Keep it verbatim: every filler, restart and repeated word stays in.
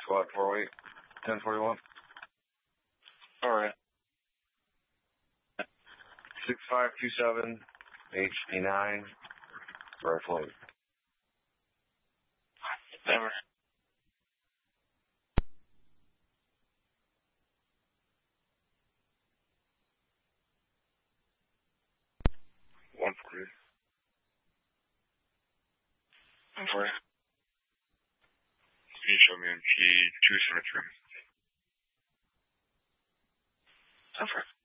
Squad four eight, ten forty-one. All right. six five two seven, H D nine, rifle. Never. one forty. one forty. Can you show me M P two seventy-three? one forty.